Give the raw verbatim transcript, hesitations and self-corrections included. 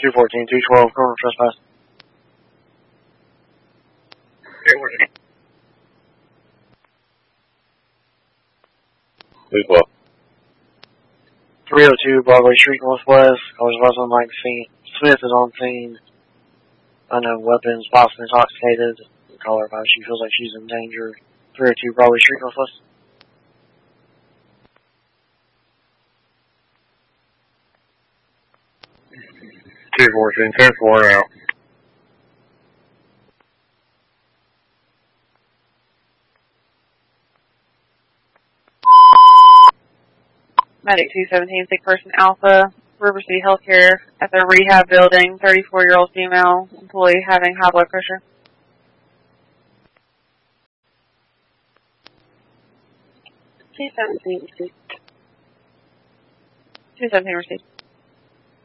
two fourteen, two twelve, criminal trespass. Okay, what is it? Who's what? three oh two Broadway Street Northwest. Callers of on like scene. Smith is on scene. Unknown weapons, possibly intoxicated. Caller about she feels like she's in danger. three oh two Broadway Street Northwest. two fourteen, ten four out. Medic two seventeen, sick person Alpha, River City Healthcare at the rehab building, thirty-four-year-old female employee having high blood pressure. two seventeen received. two seventeen received.